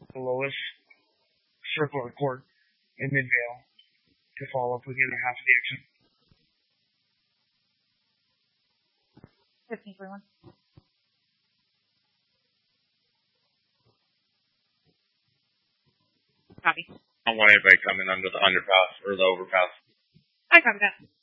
below us, circle our court in Midvale to follow up with the other half of the action. 1521. Copy. I don't want anybody coming under the underpass or the overpass. I copy that.